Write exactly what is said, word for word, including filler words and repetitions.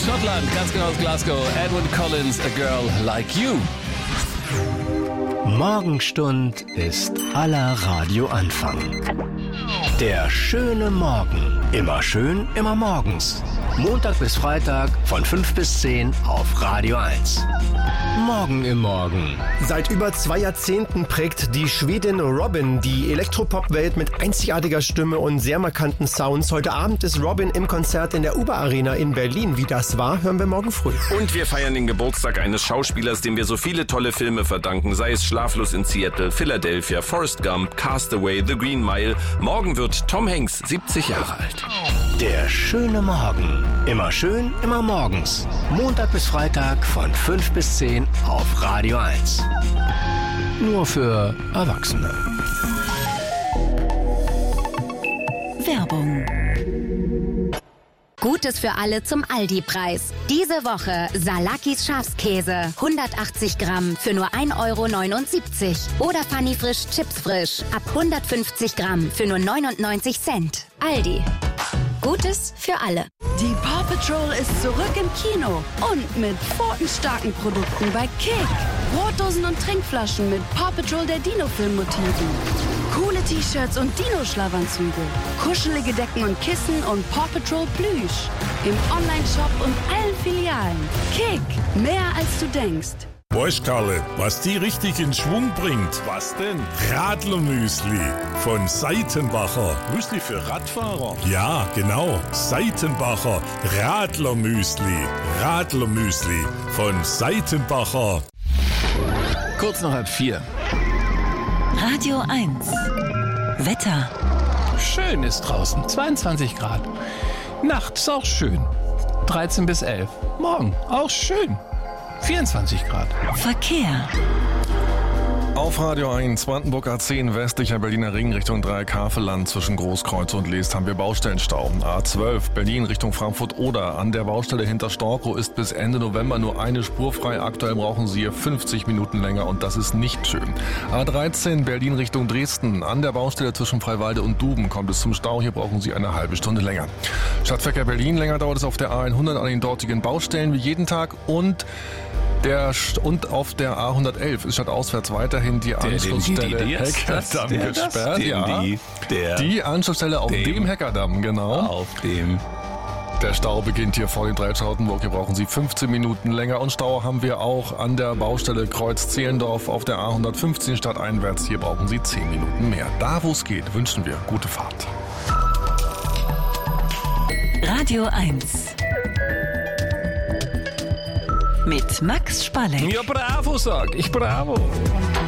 Schottland, ganz genau aus Glasgow. Edward Collins, A Girl Like You. Morgenstund ist aller Radioanfang. Der schöne Morgen. Immer schön, immer morgens. Montag bis Freitag von fünf bis zehn auf Radio eins. Morgen im Morgen. Seit über zwei Jahrzehnten prägt die Schwedin Robyn die Elektropop-Welt mit einzigartiger Stimme und sehr markanten Sounds. Heute Abend ist Robyn im Konzert in der Uber Arena in Berlin. Wie das war, hören wir morgen früh. Und wir feiern den Geburtstag eines Schauspielers, dem wir so viele tolle Filme verdanken, sei es Schlaflos in Seattle, Philadelphia, Forrest Gump, Castaway, The Green Mile. Morgen wird Tom Hanks siebzig Jahre alt. Der schöne Morgen. Immer schön, immer morgens. Montag bis Freitag von fünf bis zehn auf Radio eins. Nur für Erwachsene. Werbung. Gutes für alle zum Aldi-Preis. Diese Woche Salakis Schafskäse, hundertachtzig Gramm für nur ein Euro neunundsiebzig. Oder Funny Frisch Chips Frisch, ab hundertfünfzig Gramm für nur neunundneunzig Cent. Aldi. Gutes für alle. Die Paw Patrol ist zurück im Kino und mit pfotenstarken Produkten bei Kick. Brotdosen und Trinkflaschen mit Paw Patrol der Dino-Film-Motiven. Coole T-Shirts und Dino-Schlafanzüge. Kuschelige Decken und Kissen und Paw Patrol Plüsch. Im Online-Shop und allen Filialen. Kick, mehr als du denkst. Weißt Karle, was die richtig in Schwung bringt? Was denn? Radlermüsli von Seitenbacher. Müsli für Radfahrer? Ja, genau. Seitenbacher Radlermüsli. Radlermüsli von Seitenbacher. Kurz nach halb vier. Radio eins. Wetter. Schön ist draußen, zweiundzwanzig Grad. Nachts auch schön, dreizehn bis elf. Morgen auch schön, vierundzwanzig Grad. Verkehr. Auf Radio eins, Brandenburg A zehn, westlicher Berliner Ring Richtung Dreieck-Havelland zwischen Großkreuz und Leest haben wir Baustellenstau. A zwölf, Berlin Richtung Frankfurt-Oder. An der Baustelle hinter Storkow ist bis Ende November nur eine Spur frei. Aktuell brauchen Sie hier fünfzig Minuten länger und das ist nicht schön. A dreizehn, Berlin Richtung Dresden. An der Baustelle zwischen Freiwalde und Duben kommt es zum Stau. Hier brauchen Sie eine halbe Stunde länger. Stadtverkehr Berlin, länger dauert es auf der A hundert an den dortigen Baustellen wie jeden Tag und Der und auf der A hundertelf ist stadtauswärts weiterhin die Anschlussstelle die, die, die Heckerdamm der, gesperrt. den, ja. die, der, die Anschlussstelle auf dem, dem Heckerdamm, genau. Auf dem. Der Stau beginnt hier vor dem Dreh Charlottenburg. Hier brauchen Sie fünfzehn Minuten länger. Und Stau haben wir auch an der Baustelle Kreuz-Zehlendorf auf der A hundertfünfzehn stadteinwärts. Hier brauchen Sie zehn Minuten mehr. Da, wo es geht, wünschen wir gute Fahrt. Radio eins. Mit Max Spalleck. Ja, bravo, sag ich, bravo.